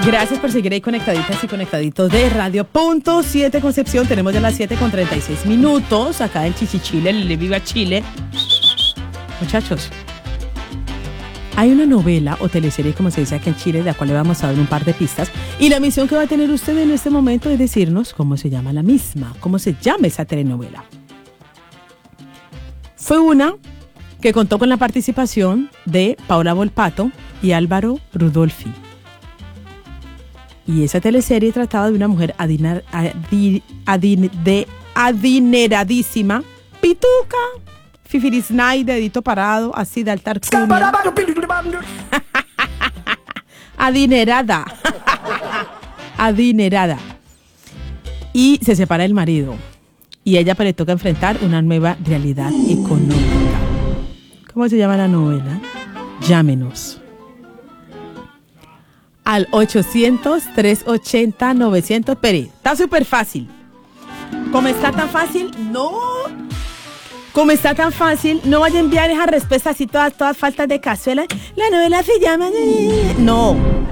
Gracias por seguir ahí conectaditas y conectaditos de Radio Punto 7 Concepción. Tenemos ya las 7:36 acá en Chichichile, el Viva Chile. Muchachos, hay una novela o teleserie, como se dice aquí en Chile, de la cual le vamos a dar un par de pistas. Y la misión que va a tener usted en este momento es decirnos cómo se llama la misma, cómo se llama esa telenovela. Fue una que contó con la participación de Paola Volpato y Álvaro Rudolphy. Y esa teleserie trataba de una mujer adineradísima, pituca, fifirisnay, dedito parado, así de alta alcurnia. Adinerada. Adinerada. Y se separa del marido. Y a ella le toca enfrentar una nueva realidad económica. ¿Cómo se llama la novela? Llámenos al 800-380-900. Pero está súper fácil. Como está tan fácil, no. Como está tan fácil, no vaya a enviar esas respuestas así todas faltas de cazuela. La novela se llama... No.